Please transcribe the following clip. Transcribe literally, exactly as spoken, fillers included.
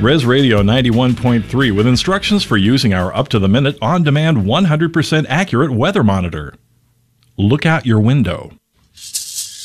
Res Radio ninety-one point three with instructions for using our up-to-the-minute, on-demand, one hundred percent accurate weather monitor. Look out your window.